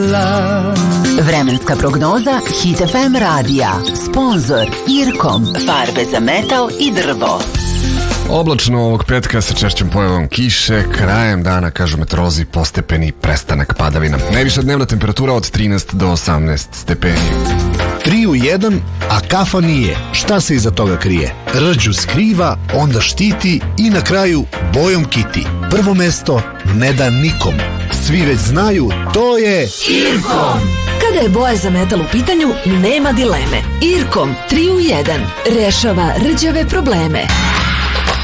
Vremenska prognoza Hit FM radija. Sponzor Irkom. Farbe za metal i drvo. Oblačno ovog petka sa češćom pojavom kiše, krajem dana, kažu meteorolozi, postepeni prestanak padavina. Najviša dnevna temperatura od 13 do 18 stepeni. 3 u 1, a kafa nije. Šta se iza toga krije? Rđu skriva, onda štiti i na kraju bojom kiti. Prvo mesto ne da nikom. Svi već znaju, to je Irkom. Kada je boja za metal u pitanju, nema dileme. Irkom 3 u 1 rešava rđave probleme.